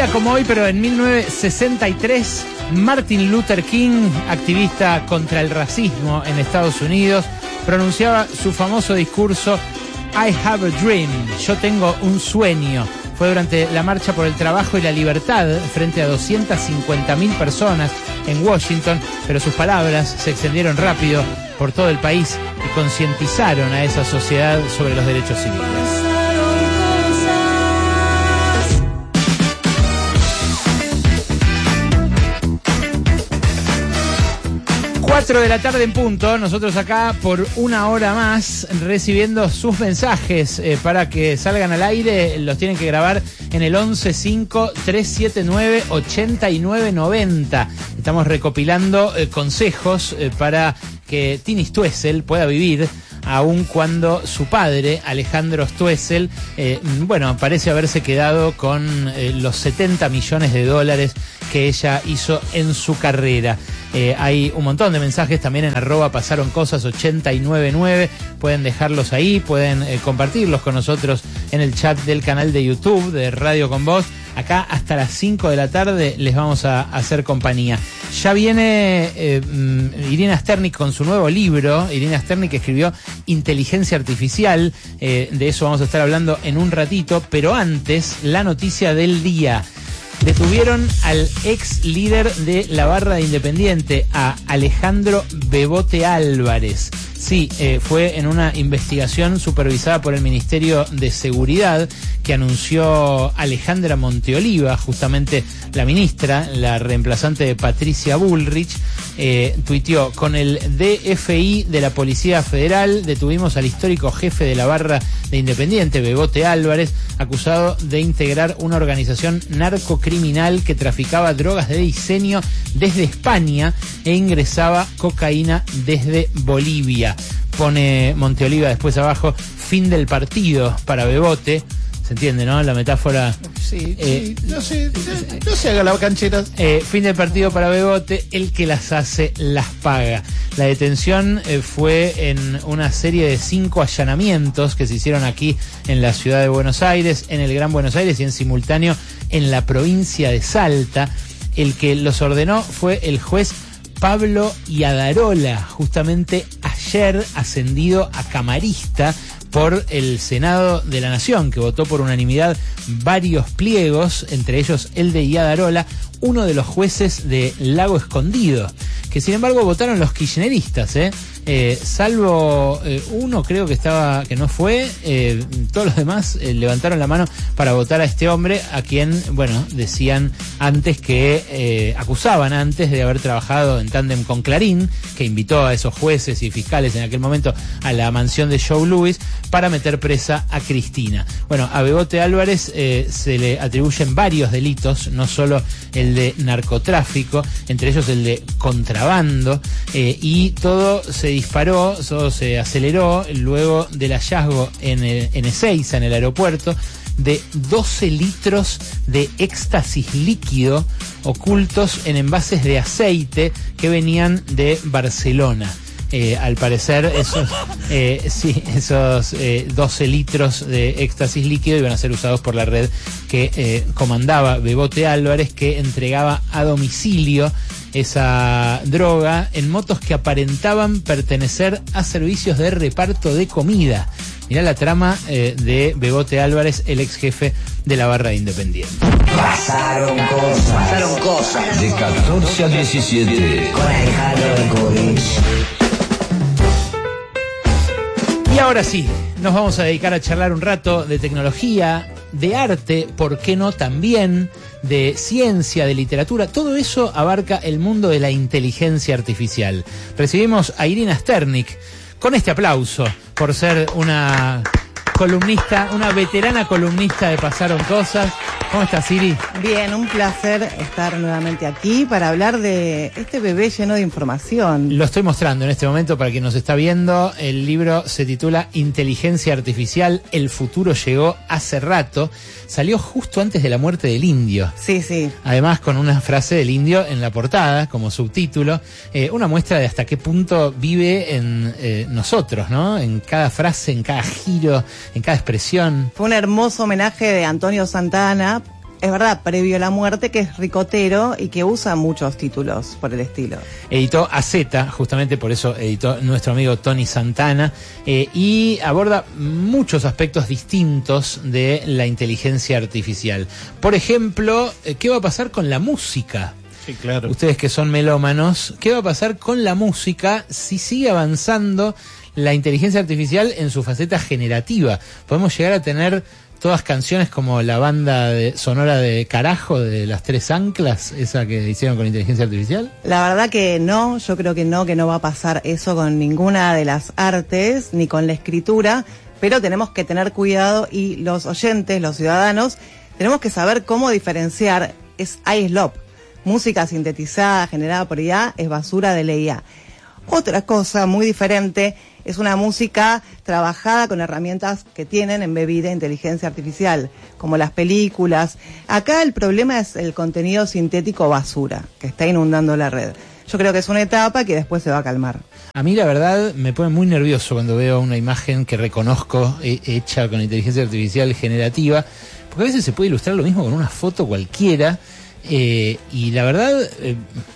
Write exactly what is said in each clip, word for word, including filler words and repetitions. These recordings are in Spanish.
día como hoy, pero en mil novecientos sesenta y tres, Martin Luther King, activista contra el racismo en Estados Unidos, pronunciaba su famoso discurso I have a dream, yo tengo un sueño. Fue durante la marcha por el trabajo y la libertad frente a doscientas cincuenta mil personas en Washington, pero sus palabras se extendieron rápido por todo el país y concientizaron a esa sociedad sobre los derechos civiles. cuatro de la tarde en punto, nosotros acá por una hora más recibiendo sus mensajes eh, para que salgan al aire. Los tienen que grabar en el once cinco tres siete nueve ocho nueve nueve cero. Estamos recopilando eh, consejos eh, para que Tini Stoessel pueda vivir aun cuando su padre, Alejandro Stoessel, eh, bueno, parece haberse quedado con eh, los setenta millones de dólares que ella hizo en su carrera. Eh, hay un montón de mensajes también en arroba pasaron cosas ochenta y nueve nueve. Pueden dejarlos ahí, pueden eh, compartirlos con nosotros en el chat del canal de YouTube de Radio Con Vos. Acá hasta las cinco de la tarde les vamos a hacer compañía. Ya viene eh, Irina Sternik con su nuevo libro. Irina Sternik escribió Inteligencia Artificial. Eh, de eso vamos a estar hablando en un ratito. Pero antes, la noticia del día. Detuvieron al ex líder de la barra de Independiente, a Alejandro Bebote Álvarez. Sí, eh, fue en una investigación supervisada por el Ministerio de Seguridad que anunció Alejandra Monteoliva, justamente la ministra, la reemplazante de Patricia Bullrich. Eh, tuiteó: con el D F I de la Policía Federal detuvimos al histórico jefe de la barra de Independiente, Bebote Álvarez, acusado de integrar una organización narcocriminal que traficaba drogas de diseño desde España e ingresaba cocaína desde Bolivia. Pone Monteoliva después abajo, fin del partido para Bebote. ¿Se entiende, no? La metáfora. Sí, eh, sí, no se, no, no se haga la canchera. Eh, fin del partido para Bebote, el que las hace, las paga. La detención eh, fue en una serie de cinco allanamientos que se hicieron aquí en la ciudad de Buenos Aires, en el Gran Buenos Aires y en simultáneo en la provincia de Salta. El que los ordenó fue el juez Pablo Iadarola, justamente ayer ascendido a camarista por el Senado de la Nación, que votó por unanimidad varios pliegos, entre ellos el de Iadarola, uno de los jueces de Lago Escondido, que sin embargo votaron los kirchneristas, ¿eh? Eh, salvo eh, uno creo que estaba que no fue, eh, todos los demás eh, levantaron la mano para votar a este hombre, a quien, bueno, decían antes que, eh, acusaban antes de haber trabajado en tándem con Clarín, que invitó a esos jueces y fiscales en aquel momento a la mansión de Joe Louis para meter presa a Cristina. Bueno, a Bebote Álvarez eh, se le atribuyen varios delitos, no solo el de narcotráfico, entre ellos el de contrabando, eh, y todo se disparó, todo se aceleró luego del hallazgo en, el, en Ezeiza, en el aeropuerto, de doce litros de éxtasis líquido ocultos en envases de aceite que venían de Barcelona. Eh, al parecer esos, eh, sí, esos eh, doce litros de éxtasis líquido iban a ser usados por la red que eh, comandaba Bebote Álvarez, que entregaba a domicilio esa droga en motos que aparentaban pertenecer a servicios de reparto de comida. Mirá la trama eh, de Bebote Álvarez, el ex jefe de la barra de Independiente. Pasaron cosas. Pasaron cosas. De catorce a diecisiete. Con Alejandro Berkovich. Y ahora sí, nos vamos a dedicar a charlar un rato de tecnología, de arte, ¿por qué no también? De ciencia, de literatura. Todo eso abarca el mundo de la inteligencia artificial. Recibimos a Irina Sternik con este aplauso por ser una columnista, una veterana columnista de Pasaron Cosas. ¿Cómo estás, Siri? Bien, un placer estar nuevamente aquí para hablar de este bebé lleno de información. Lo estoy mostrando en este momento para quien nos está viendo. El libro se titula Inteligencia Artificial, el futuro llegó hace rato. Salió justo antes de la muerte del indio. Sí, sí. Además con una frase del indio en la portada como subtítulo. Eh, una muestra de hasta qué punto vive en eh, nosotros, ¿no? En cada frase, en cada giro, en cada expresión. Fue un hermoso homenaje de Antonio Santana es verdad, previo a la muerte, que es ricotero y que usa muchos títulos por el estilo. Editó A Z, justamente por eso editó nuestro amigo Tony Santana, eh, y aborda muchos aspectos distintos de la inteligencia artificial. Por ejemplo, ¿qué va a pasar con la música? Sí, claro. Ustedes que son melómanos, ¿qué va a pasar con la música si sigue avanzando la inteligencia artificial en su faceta generativa? ¿Podemos llegar a tener todas canciones como la banda de, sonora de Carajo, de Las Tres Anclas, esa que hicieron con inteligencia artificial? La verdad que no, yo creo que no, que no va a pasar eso con ninguna de las artes, ni con la escritura, pero tenemos que tener cuidado y los oyentes, los ciudadanos, tenemos que saber cómo diferenciar. Es I S L O P, música sintetizada, generada por I A, es basura de la I A. Otra cosa muy diferente es una música trabajada con herramientas que tienen embebida inteligencia artificial, como las películas. Acá el problema es el contenido sintético basura, que está inundando la red. Yo creo que es una etapa que después se va a calmar. A mí la verdad me pone muy nervioso cuando veo una imagen que reconozco eh, hecha con inteligencia artificial generativa, porque a veces se puede ilustrar lo mismo con una foto cualquiera, eh, y la verdad... Eh,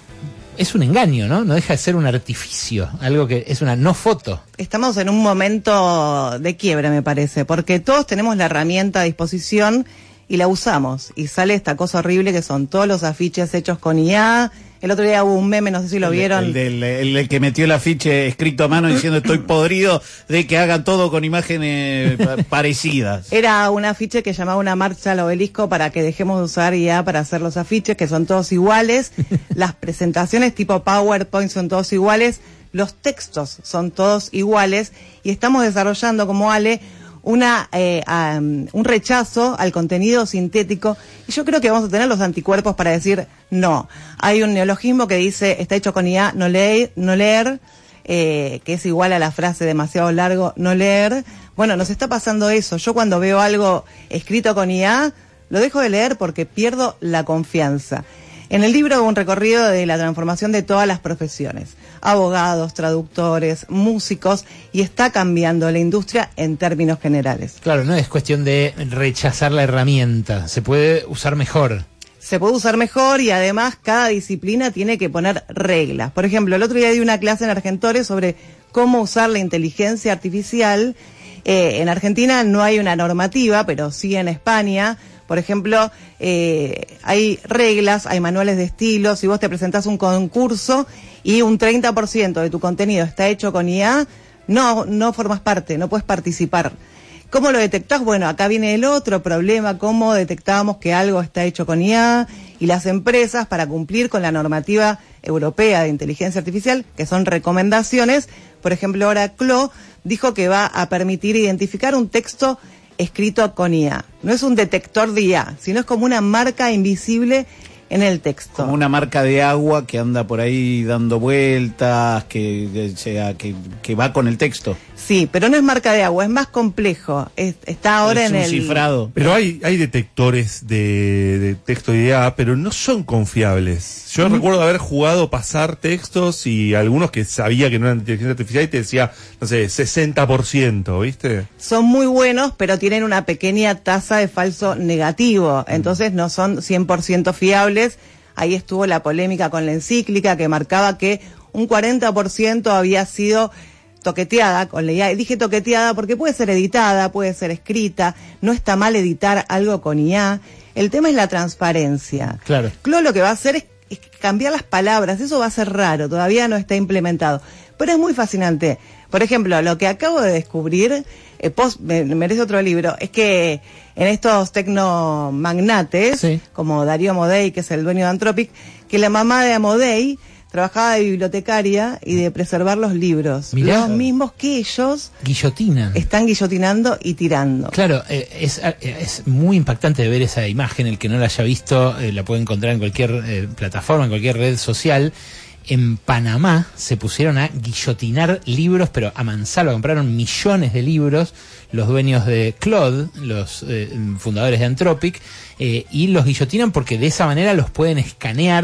es un engaño, ¿no? No deja de ser un artificio, algo que es una no foto. Estamos en un momento de quiebra, me parece, porque todos tenemos la herramienta a disposición y la usamos. Y sale esta cosa horrible que son todos los afiches hechos con I A. El otro día hubo un meme, no sé si lo el, vieron. El, del, el, el que metió el afiche escrito a mano diciendo estoy podrido de que hagan todo con imágenes parecidas. Era un afiche que llamaba una marcha al obelisco para que dejemos de usar I A para hacer los afiches, que son todos iguales. Las presentaciones tipo PowerPoint son todos iguales. Los textos son todos iguales. Y estamos desarrollando, como Ale, una eh, um, un rechazo al contenido sintético, y yo creo que vamos a tener los anticuerpos para decir no. Hay un neologismo que dice está hecho con I A, no leer, no leer eh, que es igual a la frase demasiado largo, no leer. Bueno, nos está pasando eso. Yo cuando veo algo escrito con I A lo dejo de leer porque pierdo la confianza. En el libro hago un recorrido de la transformación de todas las profesiones, abogados, traductores, músicos, y está cambiando la industria en términos generales. Claro, no es cuestión de rechazar la herramienta, se puede usar mejor. Se puede usar mejor y además cada disciplina tiene que poner reglas. Por ejemplo, el otro día di una clase en Argentores sobre cómo usar la inteligencia artificial. Eh, en Argentina no hay una normativa, pero sí en España. Por ejemplo, eh, hay reglas, hay manuales de estilo. Si vos te presentás un concurso y un treinta por ciento de tu contenido está hecho con I A, no, no formas parte, no puedes participar. ¿Cómo lo detectás? Bueno, acá viene el otro problema, cómo detectamos que algo está hecho con I A, y las empresas, para cumplir con la normativa europea de inteligencia artificial, que son recomendaciones, por ejemplo, ahora C L O dijo que va a permitir identificar un texto escrito con I A. No es un detector de I A, sino es como una marca invisible en el texto. Como una marca de agua que anda por ahí dando vueltas, que, que, sea, que, que va con el texto. Sí, pero no es marca de agua, es más complejo. Es, está ahora es en un el... cifrado. Pero hay, hay detectores de, de texto de I A, pero no son confiables. Yo mm. recuerdo haber jugado pasar textos y algunos que sabía que no eran inteligencia artificial y te decía, no sé, sesenta por ciento, ¿viste? Son muy buenos, pero tienen una pequeña tasa de falso negativo, mm. entonces no son cien por ciento fiables. Ahí estuvo la polémica con la encíclica que marcaba que un cuarenta por ciento había sido toqueteada con la I A. Dije toqueteada porque puede ser editada, puede ser escrita, no está mal editar algo con I A. El tema es la transparencia. Claro. C L O lo que va a hacer es, es cambiar las palabras, eso va a ser raro, todavía no está implementado, pero es muy fascinante. Por ejemplo, lo que acabo de descubrir, eh, post, me, merece otro libro, es que en estos tecnomagnates, sí, como Darío Amodei, que es el dueño de Anthropic, que la mamá de Amodei trabajaba de bibliotecaria y de preservar los libros. Mirá. Los mismos que ellos guillotinan. Están guillotinando y tirando. Claro, eh, es, eh, es muy impactante de ver esa imagen. El que no la haya visto eh, la puede encontrar en cualquier eh, plataforma, en cualquier red social. En Panamá se pusieron a guillotinar libros, pero a mansalva. Compraron millones de libros los dueños de Claude, los eh, fundadores de Anthropic, eh, y los guillotinan porque de esa manera los pueden escanear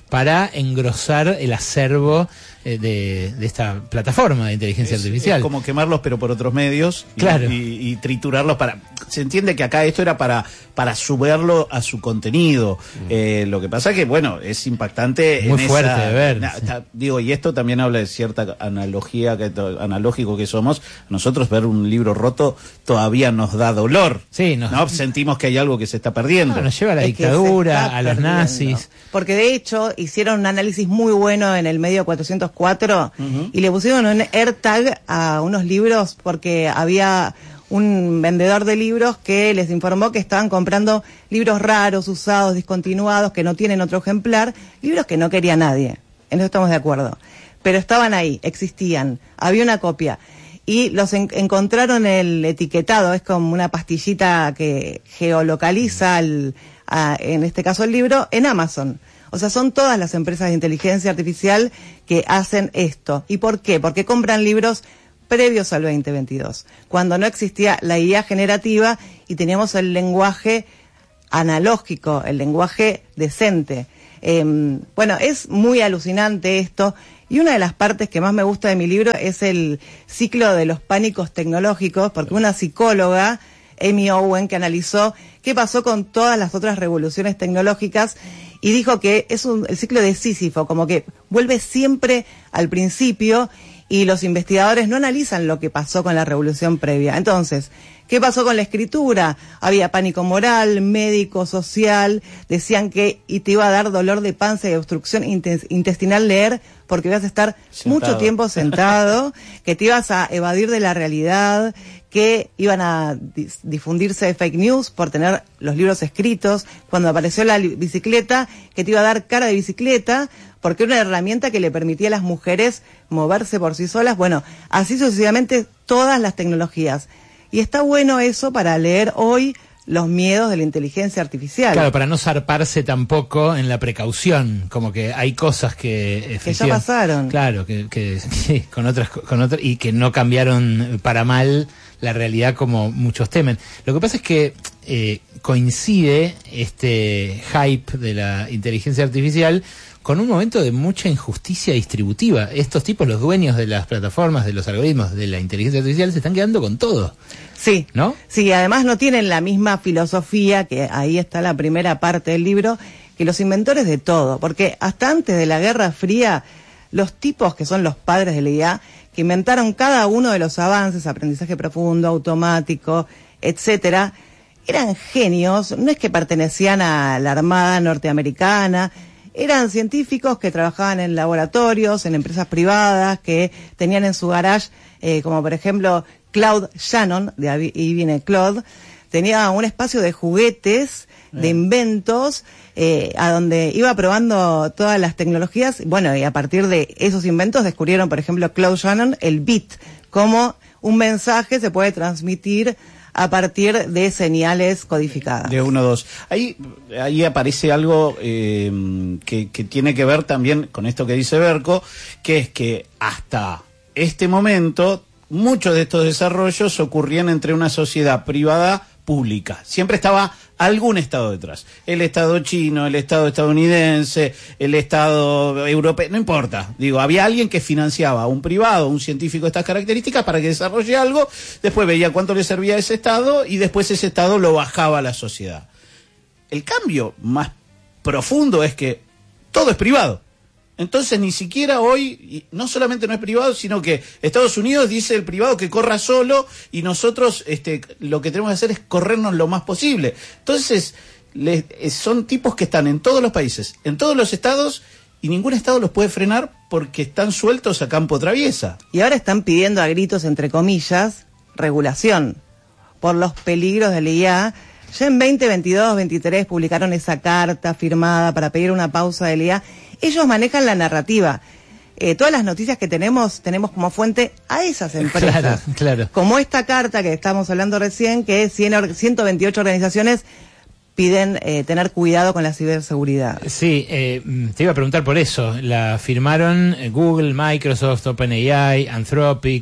para engrosar el acervo eh, de, de esta plataforma de inteligencia es, artificial. Es como quemarlos pero por otros medios y, claro. y, y triturarlos para... Se entiende que acá esto era para, para subirlo a su contenido. Mm. Eh, lo que pasa que, bueno, es impactante. Muy en fuerte esa, de ver. Na, sí. ta, digo, y esto también habla de cierta analogía, que to, analógico que somos. Nosotros ver un libro roto todavía nos da dolor. Sí, nos, ¿no? Sentimos que hay algo que se está perdiendo. No, nos lleva a la Es dictadura, a los perdiendo. nazis. Porque de hecho hicieron un análisis muy bueno en el medio cuatrocientos cuatro uh-huh. y le pusieron un AirTag a unos libros porque había un vendedor de libros que les informó que estaban comprando libros raros, usados, discontinuados, que no tienen otro ejemplar, libros que no quería nadie. En eso estamos de acuerdo. Pero estaban ahí, existían, había una copia. Y los en- encontraron el etiquetado, es como una pastillita que geolocaliza, el, a, en este caso el libro, en Amazon. O sea, son todas las empresas de inteligencia artificial que hacen esto. ¿Y por qué? Porque compran libros previos al veinte veintidós, cuando no existía la I A generativa y teníamos el lenguaje analógico, el lenguaje decente. Eh, bueno, es muy alucinante esto, y una de las partes que más me gusta de mi libro es el ciclo de los pánicos tecnológicos, porque una psicóloga, Amy Owen, que analizó qué pasó con todas las otras revoluciones tecnológicas y dijo que es un, el ciclo de Sísifo, como que vuelve siempre al principio y los investigadores no analizan lo que pasó con la revolución previa. Entonces, ¿qué pasó con la escritura? Había pánico moral, médico, social, decían que y te iba a dar dolor de panza y obstrucción intestinal leer porque ibas a estar sentado. mucho tiempo sentado, que te ibas a evadir de la realidad, que iban a difundirse fake news por tener los libros escritos, cuando apareció la bicicleta, que te iba a dar cara de bicicleta, porque era una herramienta que le permitía a las mujeres moverse por sí solas. Bueno, así sucesivamente todas las tecnologías. Y está bueno eso para leer hoy los miedos de la inteligencia artificial. Claro, para no zarparse tampoco en la precaución, como que hay cosas que... Que ya pasaron. Claro, que, que sí, con otras, con otras, y que no cambiaron para mal la realidad como muchos temen. Lo que pasa es que eh, coincide este hype de la inteligencia artificial con un momento de mucha injusticia distributiva. Estos tipos, los dueños de las plataformas, de los algoritmos, de la inteligencia artificial, se están quedando con todo. Sí, ¿no? Sí, además no tienen la misma filosofía, que ahí está la primera parte del libro, que los inventores de todo. Porque hasta antes de la Guerra Fría, los tipos que son los padres de la I A, que inventaron cada uno de los avances, aprendizaje profundo, automático, etcétera, eran genios, no es que pertenecían a la Armada norteamericana, eran científicos que trabajaban en laboratorios, en empresas privadas, que tenían en su garage, eh, como por ejemplo Claude Shannon, de ahí viene Claude, tenía un espacio de juguetes, de eh. inventos, eh, a donde iba probando todas las tecnologías. Bueno, y a partir de esos inventos descubrieron, por ejemplo, Claude Shannon, el bit, cómo un mensaje se puede transmitir a partir de señales codificadas. De uno, dos. Ahí, ahí aparece algo eh, que, que tiene que ver también con esto que dice Berco, que es que hasta este momento muchos de estos desarrollos ocurrían entre una sociedad privada pública. Siempre estaba algún Estado detrás. El Estado chino, el Estado estadounidense, el Estado europeo, no importa. Digo, había alguien que financiaba a un privado, un científico de estas características para que desarrolle algo, después veía cuánto le servía a ese Estado y después ese Estado lo bajaba a la sociedad. El cambio más profundo es que todo es privado. Entonces ni siquiera hoy, no solamente no es privado, sino que Estados Unidos dice el privado que corra solo y nosotros este, lo que tenemos que hacer es corrernos lo más posible. Entonces les, son tipos que están en todos los países, en todos los estados, y ningún estado los puede frenar porque están sueltos a campo traviesa. Y ahora están pidiendo a gritos, entre comillas, regulación por los peligros de la I A. Ya en veinte veintidós veintitrés publicaron esa carta firmada para pedir una pausa de la I A. Ellos manejan la narrativa. Eh, todas las noticias que tenemos, tenemos como fuente a esas empresas. Claro, claro. Como esta carta que estamos hablando recién, que ciento veintiocho organizaciones piden eh, tener cuidado con la ciberseguridad. Sí, eh, te iba a preguntar por eso. La firmaron Google, Microsoft, OpenAI, Anthropic,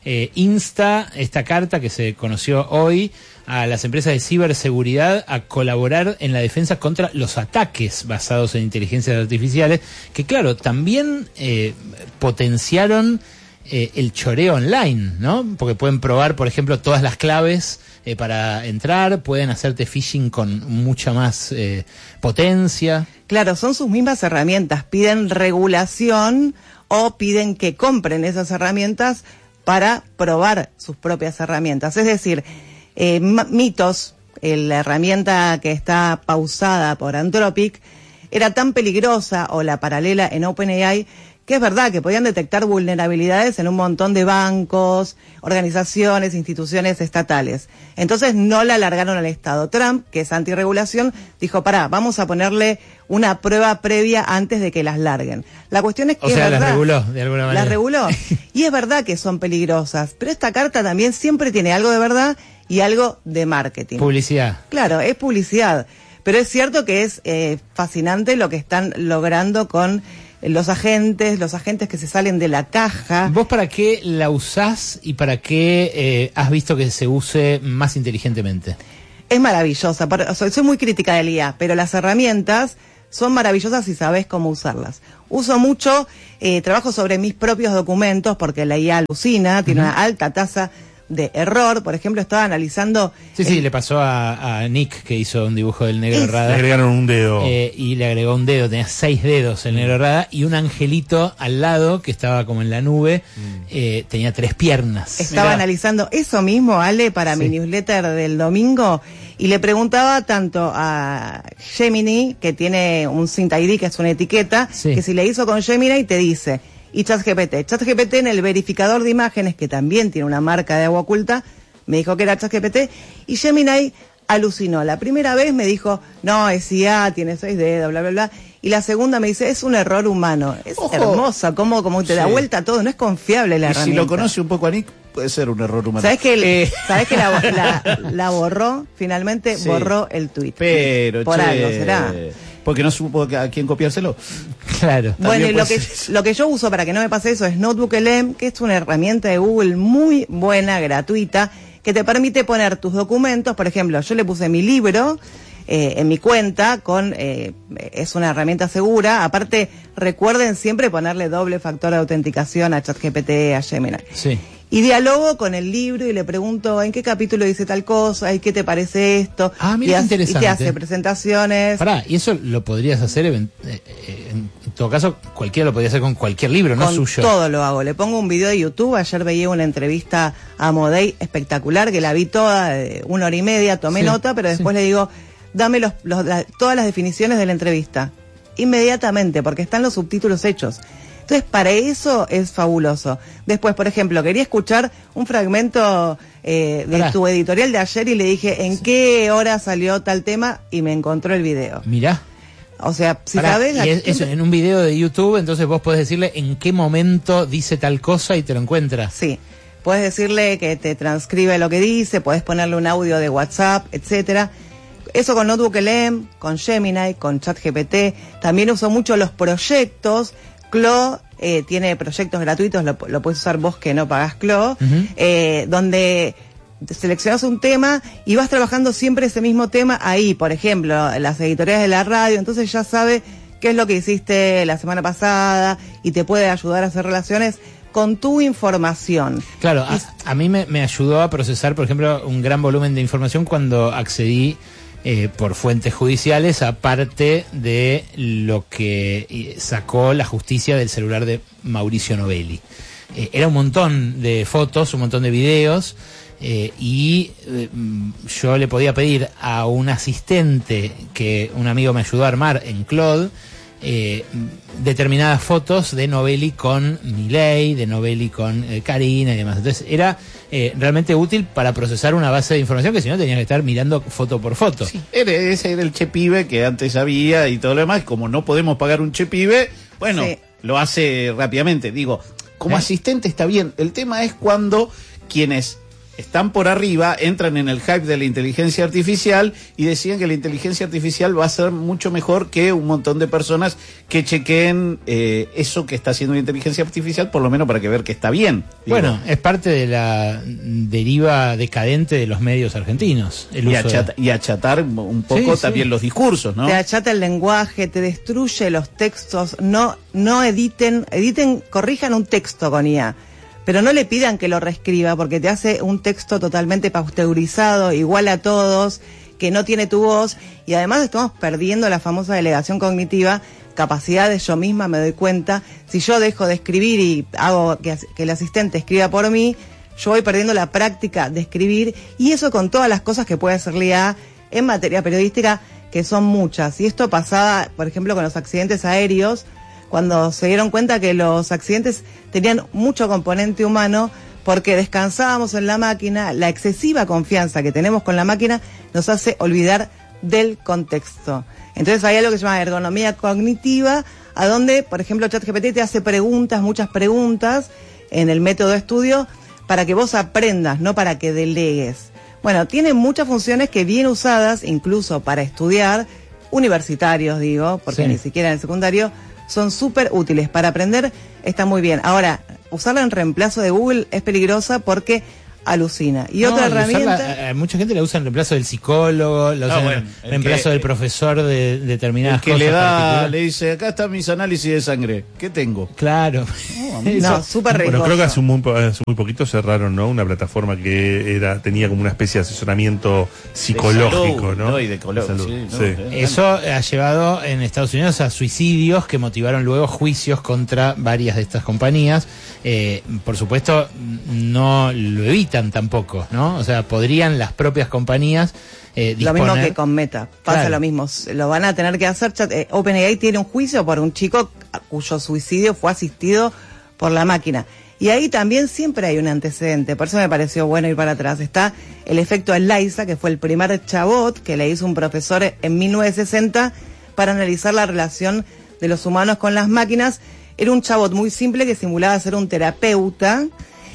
eh, insta esta carta que se conoció hoy a las empresas de ciberseguridad a colaborar en la defensa contra los ataques basados en inteligencias artificiales, que claro, también eh, potenciaron eh, el choreo online, ¿no? Porque pueden probar, por ejemplo, todas las claves eh, para entrar, pueden hacerte phishing con mucha más eh, potencia. Claro, son sus mismas herramientas, piden regulación o piden que compren esas herramientas para probar sus propias herramientas. Es decir, eh, Mythos, eh, la herramienta que está pausada por Anthropic, era tan peligrosa, o la paralela en OpenAI, que es verdad que podían detectar vulnerabilidades en un montón de bancos, organizaciones, instituciones estatales. Entonces no la alargaron al Estado. Trump, que es antirregulación, dijo, pará, vamos a ponerle una prueba previa antes de que las larguen. La cuestión es que o sea, es verdad, las reguló, de alguna manera. Las reguló. Y es verdad que son peligrosas, pero esta carta también siempre tiene algo de verdad y algo de marketing. Publicidad. Claro, es publicidad. Pero es cierto que es eh, fascinante lo que están logrando con los agentes, los agentes que se salen de la caja. ¿Vos para qué la usás y para qué eh, has visto que se use más inteligentemente? Es maravillosa. Soy, soy muy crítica del I A, pero las herramientas son maravillosas si sabés cómo usarlas. Uso mucho, eh, trabajo sobre mis propios documentos porque la I A alucina, tiene uh-huh. una alta tasa de error. Por ejemplo, estaba analizando... Sí, sí, el... le pasó a, a Nick, que hizo un dibujo del negro es... Rada. Le agregaron un dedo. Eh, y le agregó un dedo, tenía seis dedos el negro Rada, y un angelito al lado, que estaba como en la nube, mm. eh, tenía tres piernas. Estaba Mirá. analizando eso mismo, Ale, para sí. mi newsletter del domingo, y le preguntaba tanto a Gemini, que tiene un Synth I D, que es una etiqueta, sí. que si le hizo con Gemini te dice... Y ChatGPT. ChatGPT en el verificador de imágenes, que también tiene una marca de agua oculta, me dijo que era ChatGPT, y Gemini alucinó. La primera vez me dijo, no, es I A, tiene seis dedos, bla, bla, bla. Y la segunda me dice, es un error humano. Es Ojo. hermosa, como, como te sí. da vuelta todo, no es confiable la y herramienta. Si lo conoce un poco a Nick, puede ser un error humano. ¿Sabes que, eh. ¿sabes que la, la, la borró? Finalmente sí. borró el tweet. Pero, Por che, algo será. Porque no supo a quién copiárselo. Claro. Bueno, y lo que, lo que yo uso para que no me pase eso es NotebookLM, que es una herramienta de Google muy buena, gratuita, que te permite poner tus documentos. Por ejemplo, yo le puse mi libro eh, en mi cuenta, con eh, es una herramienta segura. Aparte, recuerden siempre ponerle doble factor de autenticación a ChatGPT, a Gemini. Sí. Y dialogo con el libro y le pregunto en qué capítulo dice tal cosa y qué te parece esto. Ah, mira, y, interesante. Y te hace presentaciones. Pará, y eso lo podrías hacer, en, en todo caso, cualquiera lo podría hacer con cualquier libro, no con suyo. Todo lo hago. Le pongo un video de YouTube. Ayer veía una entrevista a Modey espectacular, que la vi toda, de una hora y media, tomé sí, nota, pero después sí. le digo, dame los, los, la, todas las definiciones de la entrevista. Inmediatamente, porque están los subtítulos hechos. Entonces, para eso es fabuloso. Después, por ejemplo, quería escuchar un fragmento eh, de Pará. tu editorial de ayer y le dije en sí. qué hora salió tal tema y me encontró el video. Mirá. O sea, si Pará, sabes... Y es, eso, en un video de YouTube, entonces vos podés decirle en qué momento dice tal cosa y te lo encuentra. Sí. Puedes decirle que te transcribe lo que dice, podés ponerle un audio de WhatsApp, etcétera. Eso con NotebookLM, con Gemini, con ChatGPT. También uso mucho los proyectos. Clo eh, tiene proyectos gratuitos, lo, lo puedes usar vos que no pagás Clo, uh-huh. eh, donde seleccionas un tema y vas trabajando siempre ese mismo tema ahí. Por ejemplo, las editoriales de la radio, entonces ya sabe qué es lo que hiciste la semana pasada y te puede ayudar a hacer relaciones con tu información. Claro, a, a mí me, me ayudó a procesar, por ejemplo, un gran volumen de información cuando accedí Eh, por fuentes judiciales, aparte de lo que sacó la justicia del celular de Mauricio Novelli. Eh, era un montón de fotos, un montón de videos, eh, y eh, yo le podía pedir a un asistente que un amigo me ayudó a armar en Claude, eh, determinadas fotos de Novelli con Milei, de Novelli con eh, Karina y demás. Entonces era eh, realmente útil para procesar una base de información que si no tenía que estar mirando foto por foto. Sí, era, ese era el chepibe que antes había y todo lo demás. Como no podemos pagar un chepibe, bueno, sí. lo hace rápidamente. Digo, como ¿Eh? asistente está bien. El tema es cuando quienes están por arriba, entran en el hype de la inteligencia artificial y decían que la inteligencia artificial va a ser mucho mejor que un montón de personas que chequeen eh, eso que está haciendo la inteligencia artificial, por lo menos para que ver que está bien. Digo. Bueno, es parte de la deriva decadente de los medios argentinos. El y, uso achata, de... y achatar un poco Sí, también sí. los discursos, ¿no? Te achata el lenguaje, te destruye los textos, no, no editen, editen, corrijan un texto con I A, pero no le pidan que lo reescriba porque te hace un texto totalmente pasteurizado, igual a todos, que no tiene tu voz, y además estamos perdiendo la famosa delegación cognitiva, capacidades, yo misma me doy cuenta, si yo dejo de escribir y hago que, que el asistente escriba por mí, yo voy perdiendo la práctica de escribir, y eso con todas las cosas que puede hacer la I A en materia periodística, que son muchas. Y esto pasaba, por ejemplo, con los accidentes aéreos, cuando se dieron cuenta que los accidentes tenían mucho componente humano, porque descansábamos en la máquina, la excesiva confianza que tenemos con la máquina nos hace olvidar del contexto. Entonces hay algo que se llama ergonomía cognitiva, a donde, por ejemplo, ChatGPT te hace preguntas, muchas preguntas, en el método de estudio, para que vos aprendas, no para que delegues. Bueno, tiene muchas funciones que bien usadas, incluso para estudiar, universitarios digo, porque Sí. ni siquiera en el secundario, son súper útiles. Para aprender está muy bien. Ahora, usarla en reemplazo de Google es peligrosa porque alucina. Y No, otra y herramienta... usarla, eh, mucha gente la usa en reemplazo del psicólogo, la usa Ah, bueno, en el reemplazo que- del profesor de determinadas El que cosas le da, particulares. le dice, acá están mis análisis de sangre, ¿qué tengo? Claro. No, Eso- súper Bueno, riesgoso. creo que hace muy, po- hace muy poquito cerraron, ¿no? Una plataforma que era tenía como una especie de asesoramiento psicológico, salud, ¿no? ¿no? Y de color, De salud, sí, ¿no? sí. Eh, Eso ha llevado en Estados Unidos a suicidios que motivaron luego juicios contra varias de estas compañías. Eh, por supuesto, no lo evitan tampoco, ¿no? O sea, podrían las propias compañías eh, Lo disponer... mismo que con Meta, pasa Claro. lo mismo, lo van a tener que hacer. Chat- eh, OpenAI tiene un juicio por un chico cuyo suicidio fue asistido por la máquina. Y ahí también siempre hay un antecedente, por eso me pareció bueno ir para atrás. Está el efecto Eliza, que fue el primer chabot que le hizo un profesor en mil novecientos sesenta para analizar la relación de los humanos con las máquinas. Era un chabot muy simple que simulaba ser un terapeuta,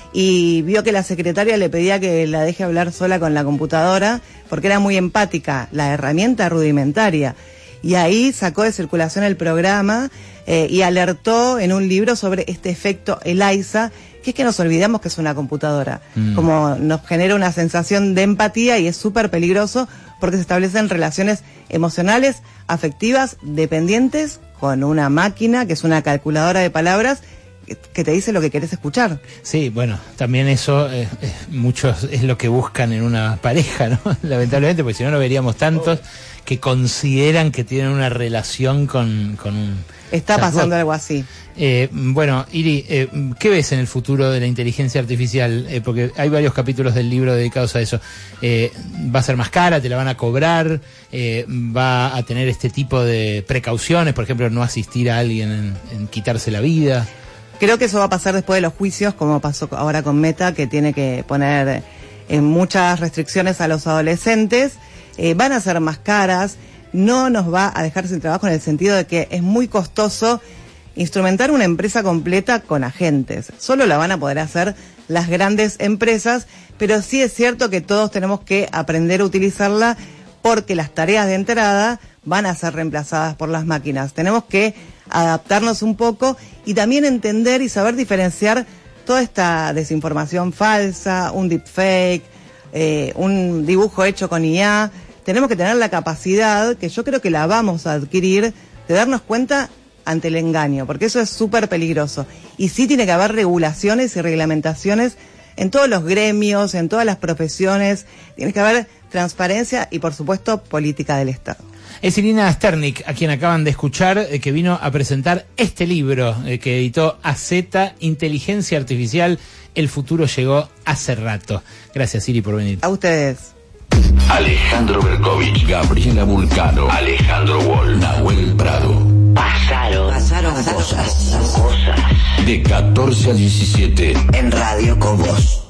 y vio que la secretaria le pedía que la deje hablar sola con la computadora porque era muy empática, la herramienta rudimentaria. Y ahí sacó de circulación el programa eh, y alertó en un libro sobre este efecto Eliza, que es que nos olvidamos que es una computadora. Mm. Como nos genera una sensación de empatía y es súper peligroso porque se establecen relaciones emocionales, afectivas, dependientes con una máquina que es una calculadora de palabras que te dice lo que querés escuchar. Sí, bueno, también eso eh, eh, muchos es lo que buscan en una pareja, ¿no? Lamentablemente, porque si no, no veríamos tantos que consideran que tienen una relación con, con un... Está chatbot. pasando algo así. Eh, bueno, Iri, eh, ¿qué ves en el futuro de la inteligencia artificial? Eh, porque hay varios capítulos del libro dedicados a eso. Eh, ¿Va a ser más cara? ¿Te la van a cobrar? Eh, ¿Va a tener este tipo de precauciones? Por ejemplo, no asistir a alguien en, en quitarse la vida. Creo que eso va a pasar después de los juicios, como pasó ahora con Meta, que tiene que poner eh, muchas restricciones a los adolescentes. Eh, van a ser más caras, no nos va a dejar sin trabajo en el sentido de que es muy costoso instrumentar una empresa completa con agentes. Solo la van a poder hacer las grandes empresas, pero sí es cierto que todos tenemos que aprender a utilizarla porque las tareas de entrada van a ser reemplazadas por las máquinas. Tenemos que adaptarnos un poco y también entender y saber diferenciar toda esta desinformación falsa, un deepfake, eh, un dibujo hecho con I A. Tenemos que tener la capacidad, que yo creo que la vamos a adquirir, de darnos cuenta ante el engaño, porque eso es súper peligroso. Y sí tiene que haber regulaciones y reglamentaciones en todos los gremios, en todas las profesiones. Tiene que haber transparencia y, por supuesto, política del Estado. Es Irina Sternik, a quien acaban de escuchar, eh, que vino a presentar este libro eh, que editó A Z, Inteligencia Artificial, el futuro llegó hace rato. Gracias, Iri, por venir. A ustedes. Alejandro Berkovich, Gabriela Vulcano, Alejandro Wall, Nahuel Prado. Pasaron, pasaron cosas, cosas. De catorce a diecisiete. En Radio con Vos.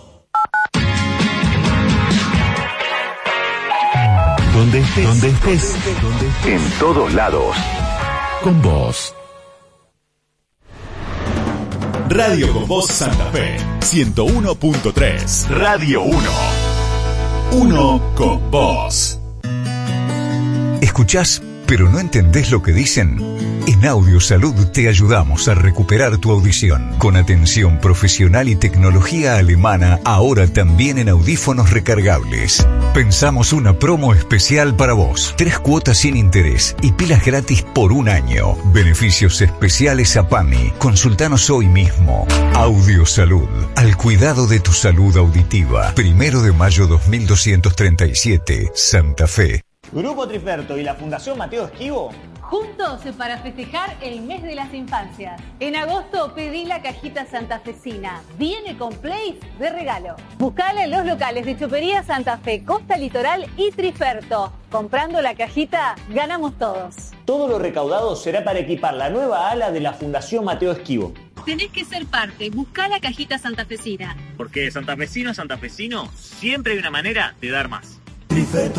Donde estés, donde estés, en todos lados. Con vos. Radio con Voz Santa Fe, ciento uno punto tres. Radio uno. Uno con vos. ¿Escuchás, pero no entendés lo que dicen? En Audiosalud te ayudamos a recuperar tu audición con atención profesional y tecnología alemana, ahora también en audífonos recargables. Pensamos una promo especial para vos. Tres cuotas sin interés y pilas gratis por un año. Beneficios especiales a PAMI. Consultanos hoy mismo. Audiosalud, al cuidado de tu salud auditiva. Primero de mayo dos mil doscientos treinta y siete, Santa Fe. Grupo Triferto y la Fundación Mateo Esquivo. Juntos para festejar el mes de las infancias. En agosto pedí la cajita santafesina. Viene con Play de regalo. Buscala en los locales de Chopería Santa Fe, Costa Litoral y Triferto. Comprando la cajita, ganamos todos. Todo lo recaudado será para equipar la nueva ala de la Fundación Mateo Esquivo. Tenés que ser parte. Buscá la cajita santafesina. Porque de santafesino a santafesino siempre hay una manera de dar más. Triferto